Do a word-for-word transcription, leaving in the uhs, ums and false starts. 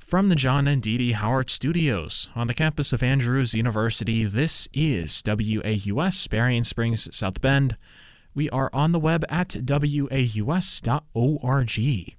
From the John and Dee Dee Howard Studios on the campus of Andrews University, this is W A U S, Berrien Springs, South Bend. We are on the web at W A U S dot org.